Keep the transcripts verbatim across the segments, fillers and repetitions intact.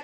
back.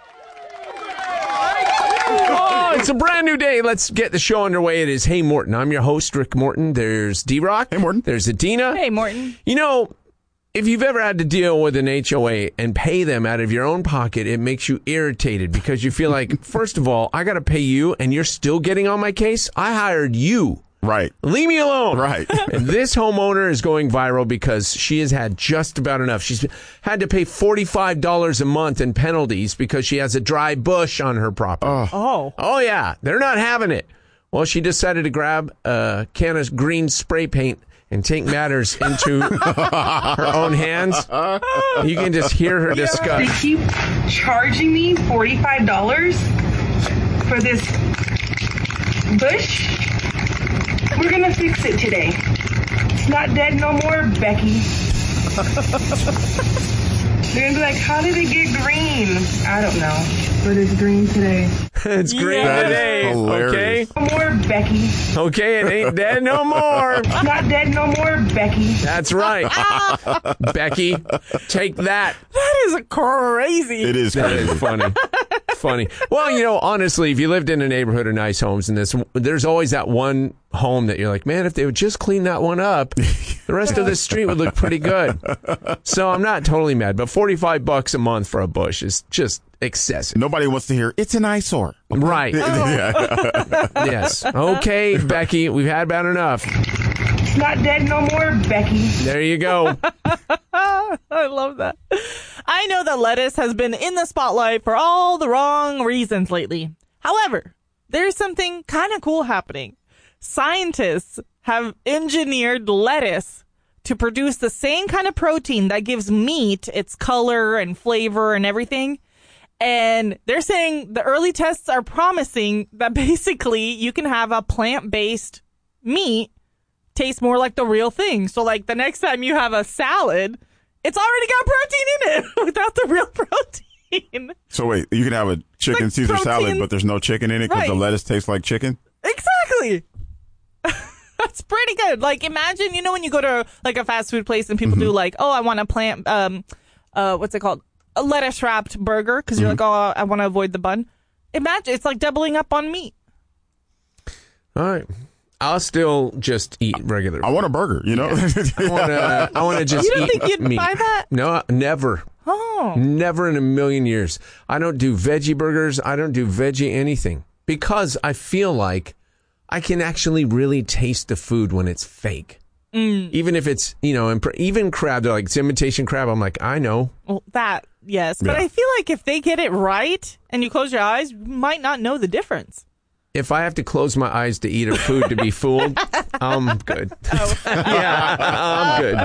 Oh, it's a brand new day. Let's get the show underway. It is Hey Morton. I'm your host, Rick Morton. There's D-Rock. Hey, Morton. There's Adina. Hey, Morton. You know, if you've ever had to deal with an H O A and pay them out of your own pocket, it makes you irritated because you feel like, first of all, I got to pay you and you're still getting on my case. I hired you. Right. Leave me alone. Right. And this homeowner is going viral because she has had just about enough. She's had to pay forty-five dollars a month in penalties because she has a dry bush on her property. Oh. Oh. Oh, yeah. They're not having it. Well, she decided to grab a can of green spray paint and take matters into her own hands. You can just hear her They disgust. keep charging me forty-five dollars for this bush. We're gonna fix it today. It's not dead no more, Becky. They're gonna be like, how did it get green? I don't know, but it's green today. It's green Yeah. today. That is hilarious. Okay. No more, Becky. Okay, it ain't dead no more. It's not dead no more, Becky. That's right. Becky, take that. That is crazy. It is That crazy. is funny. Funny. Well, you know, honestly, if you lived in a neighborhood of nice homes and this, there's always that one home that you're like, man, if they would just clean that one up, the rest of the street would look pretty good. So I'm not totally mad, but forty-five bucks a month for a bush is just excessive. Nobody wants to hear, it's an eyesore. Right. Yeah. Yes. Okay, Becky, we've had about enough. It's not dead no more, Becky. There you go. I love that. I know that lettuce has been in the spotlight for all the wrong reasons lately. However, there's something kind of cool happening. Scientists have engineered lettuce to produce the same kind of protein that gives meat its color and flavor and everything. And they're saying the early tests are promising that basically you can have a plant-based meat taste more like the real thing. So like the next time you have a salad, it's already got protein in it without the real protein. So wait, you can have a chicken like Caesar salad, protein. but there's no chicken in it because Right. the lettuce tastes like chicken? Exactly. That's pretty good. Like imagine, you know, when you go to like a fast food place and people Mm-hmm. do like, oh, I want a plant, um, uh, what's it called? A lettuce wrapped burger. Cause you're Mm-hmm. like, oh, I want to avoid the bun. Imagine it's like doubling up on meat. All right. I'll still just eat regular. I want a burger, you know? I want to. I want to just You don't eat think you'd meat. buy that? No, never. Oh, Never in a million years. I don't do veggie burgers. I don't do veggie anything because I feel like I can actually really taste the food when it's fake. Mm. Even if it's, you know, imp- even crab, they're like, it's imitation crab. I'm like, I know. well, that, yes. But Yeah. I feel like if they get it right and you close your eyes, you might not know the difference. If I have to close my eyes to eat a food to be fooled, I'm good. Yeah, I'm good.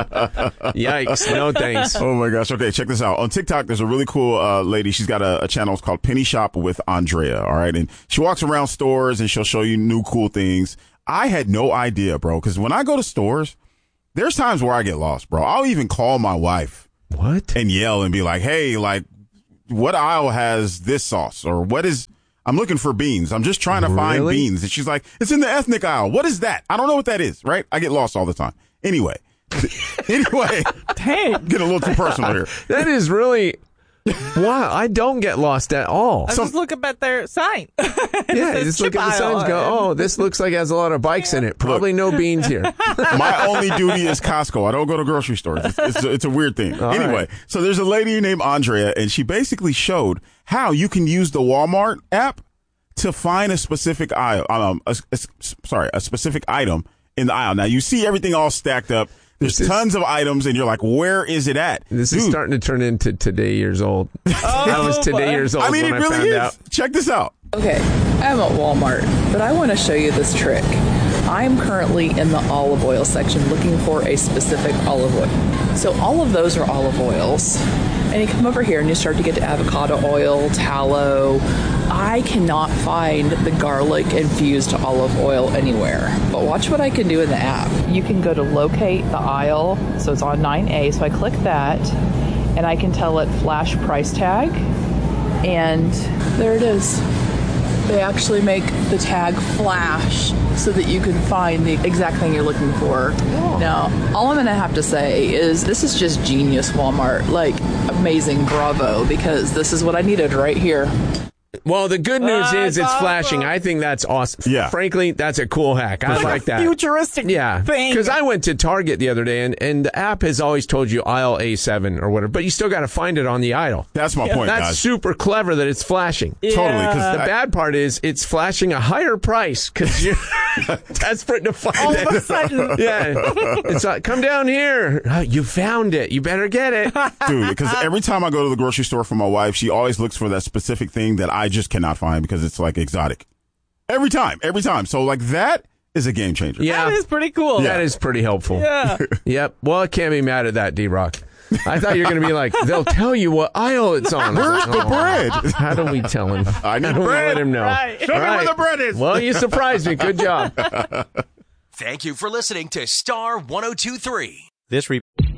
Yikes. No thanks. Oh my gosh. Okay, check this out. On TikTok, there's a really cool uh, lady. She's got a, a channel. It's called Penny Shop with Andrea. All right. And she walks around stores and she'll show you new cool things. I had no idea, bro, because when I go to stores, there's times where I get lost, bro. I'll even call my wife What? and yell and be like, hey, like, what aisle has this sauce? Or what is, I'm looking for beans. I'm just trying to find Really? beans. And she's like, it's in the ethnic aisle. What is that? I don't know what that is, right? I get lost all the time. Anyway, anyway, Dang. getting a little too personal here. That is really. Wow, I don't get lost at all. I just look up at their sign. Yeah, you just look at the signs and go, oh, this looks like it has a lot of bikes in it. Probably no beans here. My only duty is Costco. I don't go to grocery stores. It's, it's, a, it's a weird thing. All anyway, right. so there's a lady named Andrea, and she basically showed how you can use the Walmart app to find a specific aisle. Um, a, a, sorry, a specific item in the aisle. Now you see everything all stacked up. There's This is- tons of items, and you're like, where is it at? This is Dude, starting to turn into today years old. I was today my- years old I mean, when it I really found is. out. Check this out. Okay, I'm at Walmart, but I want to show you this trick. I'm currently in the olive oil section looking for a specific olive oil. So all of those are olive oils. And you come over here and you start to get to avocado oil, tallow. I cannot find the garlic infused olive oil anywhere. But watch what I can do in the app. You can go to locate the aisle. So it's on nine A. So I click that and I can tell it flash price tag. And there it is. they actually make the tag flash so that you can find the exact thing you're looking for. Oh. Now, all I'm going to have to say is this is just genius, Walmart. Like, amazing, bravo, because this is what I needed right here. Well, the good news Uh, is it's awesome. flashing. I think that's awesome. Yeah. Frankly, that's a cool hack. I Like like a that. futuristic Yeah. thing. Because I went to Target the other day, and, and the app has always told you aisle A seven or whatever, but you still got to find it on the aisle. That's my point, That's guys. super clever that it's flashing. Totally, 'cause The I- bad part is it's flashing a higher price because you're desperate to find All it. of a sudden. Yeah. It's like, come down here. Oh, you found it. You better get it. Dude, because every time I go to the grocery store for my wife, she always looks for that specific thing that I just cannot find because it's like exotic. Every time, every time. So like that is a game changer. Yeah. That is pretty cool. That is pretty helpful. Yeah. Yep. Well, I can't be mad at that, D-Rock. I thought you were going to be like, they'll tell you what aisle it's on. I was Where's like, the "Oh, bread? How do we tell him? I need How do we bread. let him know? Right. Show me where the bread is. Well, you surprised me. Good job. Thank you for listening to Star one oh two point three. This re-